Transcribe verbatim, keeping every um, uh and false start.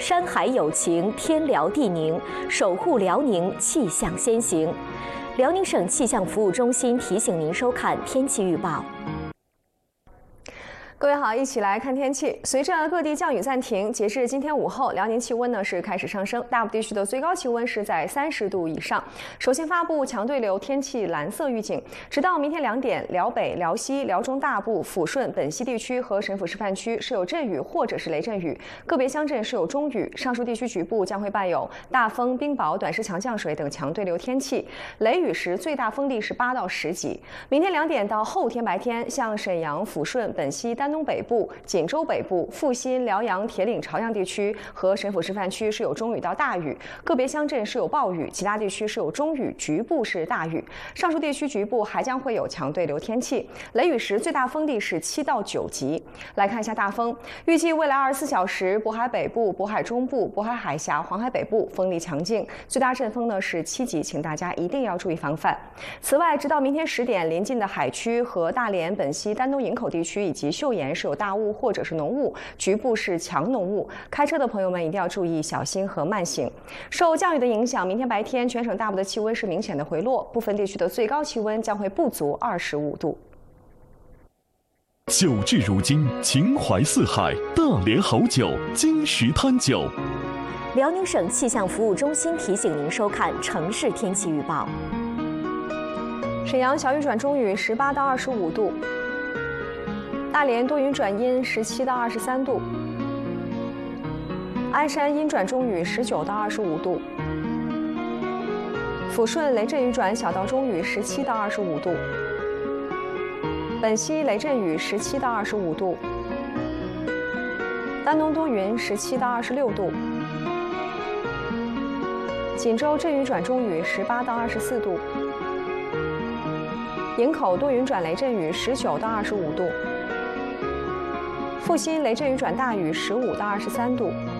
山海有情，天辽地宁，守护辽宁气象先行。辽宁省气象服务中心提醒您收看天气预报。 各位好，一起来看天气。随着各地降雨暂停，截至今天午后，辽宁气温呢是开始上升，大部地区的最高气温是在三十度以上。首先发布强对流天气蓝色预警，直到明天两点，辽北、辽西、辽中大部、抚顺、本溪地区和省府示范区是有阵雨或者是雷阵雨，个别乡镇是有中雨。上述地区局部将会伴有大风、冰雹、短时强降水等强对流天气，雷雨时最大风力是八到十级。明天两点到后天白天，像沈阳、抚顺、本溪、丹东北部、锦州北部、阜新、辽阳、铁岭、朝阳地区和省府示范区是有中雨到大雨，个别乡镇是有暴雨，其他地区是有中雨，局部是大雨。上述地区局部还将会有强对流天气，雷雨时最大风力是七到九级。来看一下大风，预计未来二十四小时，渤海北部、渤海中部、渤海海峡、黄海北部风力强劲，最大阵风呢是七级，请大家一定要注意防范。此外，直到明天十点，临近的海区和大连、本溪、丹东营口地区以及岫岩是有大雾或者是浓雾，局部是强浓雾，开车的朋友们一定要注意小心和慢行。受降雨的影响，明天白天全省大部的气温是明显的回落，部分地区的最高气温将会不足二十五度。 酒至如今，情怀四海，大连好酒，金石滩酒。 辽宁省气象服务中心提醒您收看城市天气预报。 沈阳小雨转中雨，十八到二十五度。 大连多云转阴，十七到二十三度；鞍山阴转中雨，十九到二十五度；抚顺雷阵雨转小到中雨，十七到二十五度；本溪雷阵雨，十七到二十五度；丹东多云，十七到二十六度；锦州阵雨转中雨，十八到二十四度；营口多云转雷阵雨，十九到二十五度。 阜新雷阵雨转大雨，十五到二十三度。